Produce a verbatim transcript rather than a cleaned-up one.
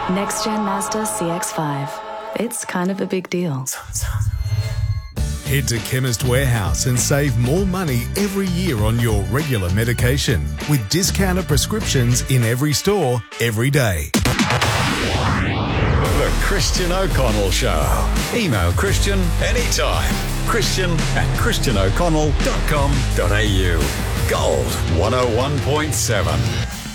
Next Gen Mazda C X five. It's kind of a big deal. Head to Chemist Warehouse and save more money every year on your regular medication with discounted prescriptions in every store, every day. The Christian O'Connell Show. Email Christian anytime. Christian at christian o'connell dot com dot a u. Gold one oh one point seven.